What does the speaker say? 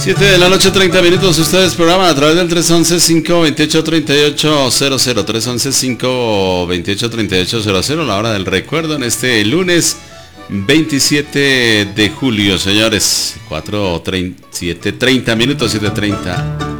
7 de la noche, 30 minutos. Ustedes programan a través del 311-528-3800. 311-528-3800. La hora del recuerdo en este lunes 27 de julio, señores. 7:30 minutos, 7:30.